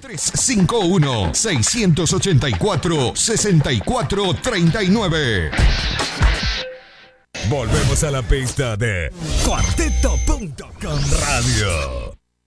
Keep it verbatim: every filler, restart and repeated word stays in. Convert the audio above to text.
tres cinco uno, seis ocho cuatro, seis cuatro tres nueve. Volvemos a la pista de Cuarteto punto com Radio.